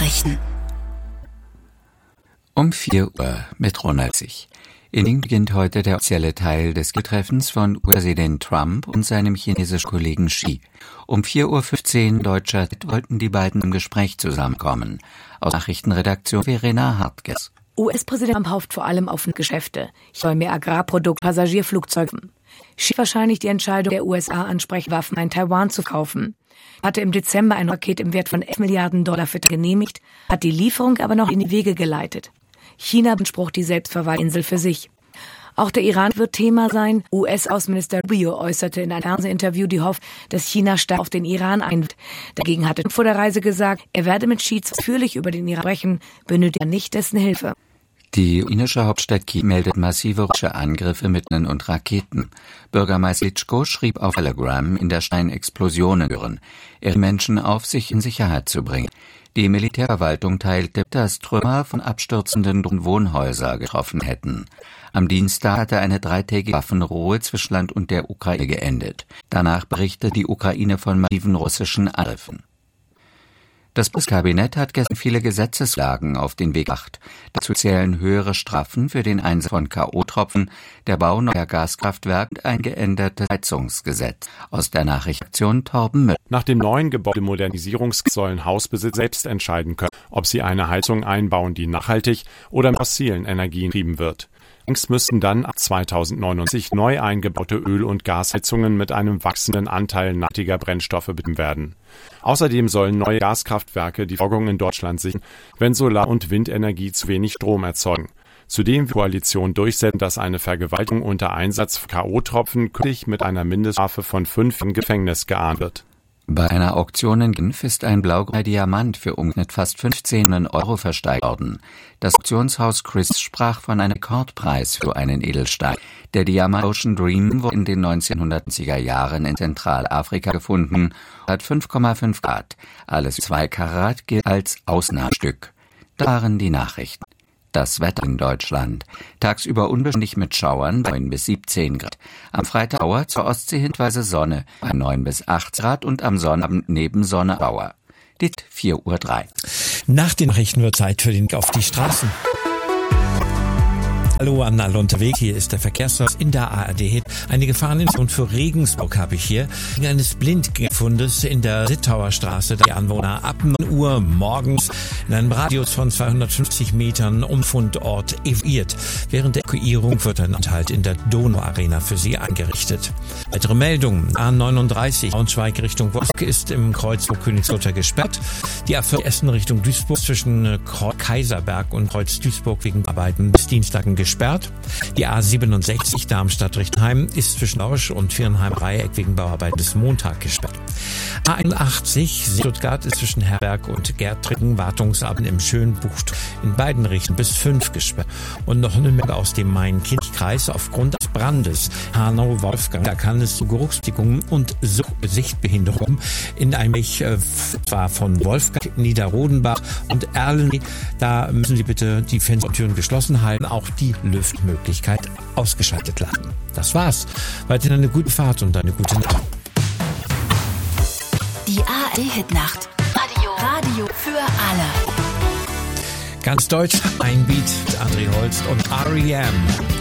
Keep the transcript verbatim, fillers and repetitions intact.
Nachrichten. Um vier Uhr mit Ronald Sich. In Peking beginnt heute der offizielle Teil des Treffens von Präsident Trump und seinem chinesischen Kollegen Xi. Um vier Uhr fünfzehn deutscher Zeit wollten die beiden im Gespräch zusammenkommen. Aus Nachrichtenredaktion Verena Hartges. U S-Präsident Trump hofft vor allem auf Geschäfte. Ich soll mehr Agrarprodukte, Passagierflugzeuge. Xi wahrscheinlich die Entscheidung der U S A ansprechen, Waffen in Taiwan zu kaufen. Hatte im Dezember ein Paket im Wert von elf Milliarden Dollar für genehmigt, hat die Lieferung aber noch in die Wege geleitet. China beansprucht die Selbstverwaltungsinsel für sich. Auch der Iran wird Thema sein. U S-Außenminister Rubio äußerte in einem Fernsehinterview die Hoffnung, dass China stark auf den Iran einwirkt. Dagegen hatte Trump vor der Reise gesagt, er werde mit Xi ausführlich über den Iran sprechen, benötigt er nicht dessen Hilfe. Die ukrainische Hauptstadt Kiew meldet massive russische Angriffe mit Minen und Raketen. Bürgermeister Klitschko schrieb auf Telegram, in der Stein Explosionen hören. Er rief Menschen auf, sich in Sicherheit zu bringen. Die Militärverwaltung teilte, dass Trümmer von abstürzenden Wohnhäusern getroffen hätten. Am Dienstag hatte eine dreitägige Waffenruhe zwischen Land und der Ukraine geendet. Danach berichtete die Ukraine von massiven russischen Angriffen. Das Bundeskabinett hat gestern viele Gesetzeslagen auf den Weg gebracht. Dazu zählen höhere Strafen für den Einsatz von K O-Tropfen, der Bau neuer Gaskraftwerke und ein geändertes Heizungsgesetz. Aus der Nachrichtenredaktion Torben Müller. Nach dem neuen Gebäudemodernisierungsgesetz sollen Hausbesitzer selbst entscheiden können, ob sie eine Heizung einbauen, die nachhaltig oder mit fossilen Energien betrieben wird. Allerdings müssten dann ab zweitausendneunundzwanzig neu eingebaute Öl- und Gasheizungen mit einem wachsenden Anteil nachhaltiger Brennstoffe betrieben werden. Außerdem sollen neue Gaskraftwerke die Versorgung in Deutschland sichern, wenn Solar- und Windenergie zu wenig Strom erzeugen. Zudem will die Koalition durchsetzen, dass eine Vergewaltigung unter Einsatz von K O-Tropfen künftig mit einer Mindeststrafe von fünf Jahren Gefängnis geahndet wird. Bei einer Auktion in Genf ist ein blaugrauer Diamant für umgerechnet fast fünfzehn Euro versteigert worden. Das Auktionshaus Chris sprach von einem Rekordpreis für einen Edelstein. Der Diamant Ocean Dream wurde in den neunzehnhundertsiebziger Jahren in Zentralafrika gefunden, hat fünf Komma fünf Karat. Alles zwei Karat gilt als Ausnahmestück. Das waren die Nachrichten. Das Wetter in Deutschland. Tagsüber unbeständig mit Schauern bei neun bis siebzehn Grad. Am Freitag Dauer zur Ostsee hinweise Sonne bei neun bis acht Grad und am Sonnabend neben Sonne Dauer. Dit vier Uhr drei. Nach den Nachrichten wird Zeit für den Blick auf die Straßen. Hallo an alle unterwegs, hier ist der Verkehrsservice in der A R D. Eine Gefahreninformation für Regensburg habe ich hier. Wegen eines Blindgängerfundes in der Sittauer Straße, die Anwohner ab neun Uhr morgens in einem Radius von zweihundertfünfzig Metern um Fundort evakuiert. Während der Evakuierung wird ein Anhalt in der Donauarena für sie eingerichtet. Weitere Meldungen. A neununddreißig Braunschweig Richtung Wolfsburg ist im Kreuzburg Königslutter gesperrt. Die A vier Essen Richtung Duisburg zwischen Kaiserberg und Kreuz Duisburg wegen Arbeiten bis Dienstag gesperrt. Gesperrt. Die A siebenundsechzig Darmstadt Richtung Heim ist zwischen Lorsch und Viernheim-Dreieck wegen Bauarbeiten bis Montag gesperrt. A einundachtzig Stuttgart ist zwischen Herberg und Gärtringen Wartungsabend im Schönbucht in beiden Richtungen bis fünf gesperrt. Und noch eine Meldung aus dem Main-Kinzig-Kreis aufgrund des Brandes Hanau-Wolfgang. Da kann es zu Geruchsstickungen und Sichtbehinderungen in einem Weg, äh, zwar von Wolfgang, Niederrodenbach und Erlen. Da müssen Sie bitte die Fenster und Türen geschlossen halten, auch die Lüftmöglichkeit ausgeschaltet lassen. Das war's. Weiterhin eine gute Fahrt und eine gute Nacht. Die A R D-Hitnacht. Radio. Radio für alle. Ganz deutsch, ein Beat, André Holst und R E M